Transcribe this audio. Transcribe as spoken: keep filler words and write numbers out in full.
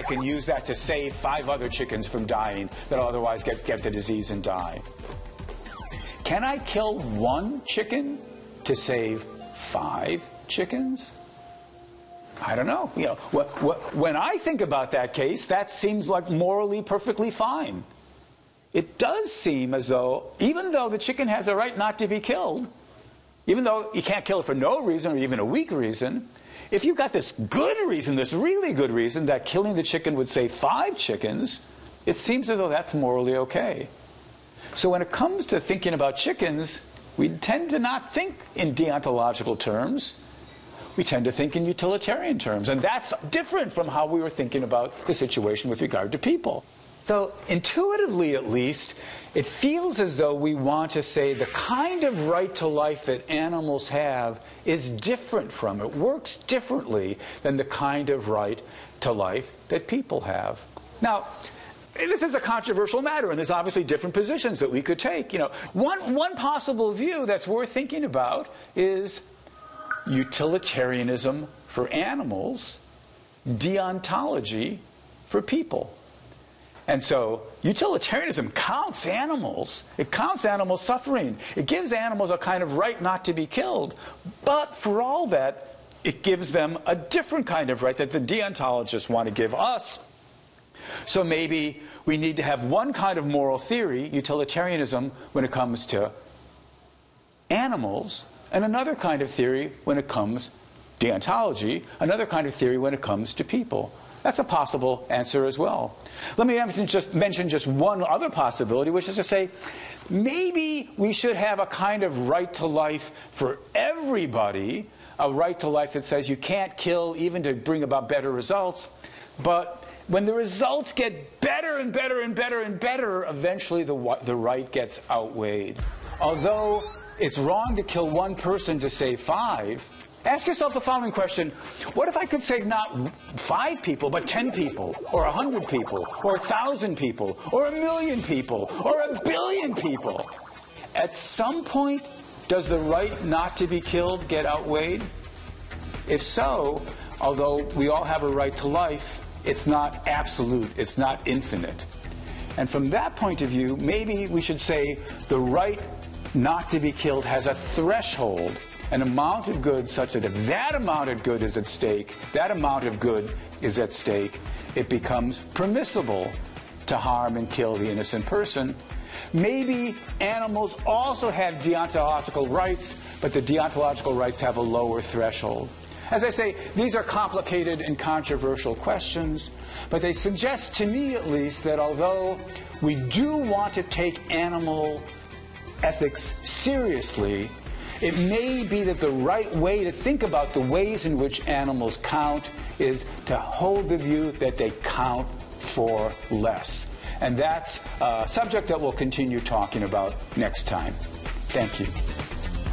can use that to save five other chickens from dying that otherwise get, get the disease and die. Can I kill one chicken to save five chickens? I don't know. You know, wh wh when I think about that case, that seems like morally perfectly fine. It does seem as though, even though the chicken has a right not to be killed, even though you can't kill it for no reason or even a weak reason, if you've got this good reason, this really good reason, that killing the chicken would save five chickens, it seems as though that's morally okay. So when it comes to thinking about chickens, we tend to not think in deontological terms. We tend to think in utilitarian terms. And that's different from how we were thinking about the situation with regard to people. So intuitively, at least, it feels as though we want to say the kind of right to life that animals have is different from, it works differently than the kind of right to life that people have. Now, this is a controversial matter, and there's obviously different positions that we could take. You know, one, one possible view that's worth thinking about is utilitarianism for animals, deontology for people. And so utilitarianism counts animals. It counts animal suffering. It gives animals a kind of right not to be killed. But for all that, it gives them a different kind of right that the deontologists want to give us. So maybe we need to have one kind of moral theory, utilitarianism, when it comes to animals, and another kind of theory when it comes, deontology, another kind of theory when it comes to people. That's a possible answer as well. Let me mention just, mention just one other possibility, which is to say, maybe we should have a kind of right to life for everybody, a right to life that says you can't kill even to bring about better results, but when the results get better and better and better and better, eventually the, the right gets outweighed. Although it's wrong to kill one person to save five, ask yourself the following question: what if I could save not five people, but ten people, or a hundred people, or a thousand people, or a million people, or a billion people? At some point, does the right not to be killed get outweighed? If so, although we all have a right to life, it's not absolute, it's not infinite. And from that point of view, maybe we should say the right not to be killed has a threshold, an amount of good such that if that amount of good is at stake, that amount of good is at stake, it becomes permissible to harm and kill the innocent person. Maybe animals also have deontological rights, but the deontological rights have a lower threshold. As I say, these are complicated and controversial questions, but they suggest to me at least that although we do want to take animal ethics seriously, it may be that the right way to think about the ways in which animals count is to hold the view that they count for less. And that's a subject that we'll continue talking about next time. Thank you.